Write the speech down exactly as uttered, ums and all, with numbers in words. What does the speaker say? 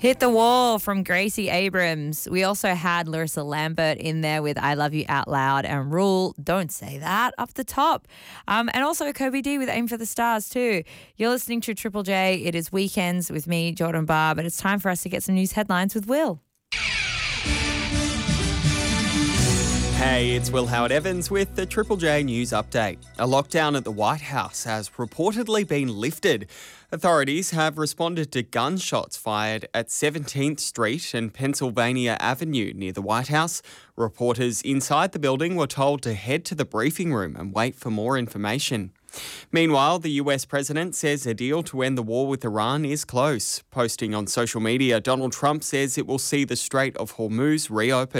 Hit the Wall from Gracie Abrams. We also had Larissa Lambert in there with I Love You Out Loud and Rule, Don't Say That, up the top. Um, and also Kobe D with Aim for the Stars too. You're listening to Triple J. It is Weekends with me, Jordan Barr, but it's time for us to get some news headlines with Will. Hey, it's Will Howard Evans with the Triple J News Update. A lockdown at the White House has reportedly been lifted. Authorities have responded to gunshots fired at seventeenth Street and Pennsylvania Avenue near the White House. Reporters inside the building were told to head to the briefing room and wait for more information. Meanwhile, the U S president says a deal to end the war with Iran is close. Posting on social media, Donald Trump says it will see the Strait of Hormuz reopened.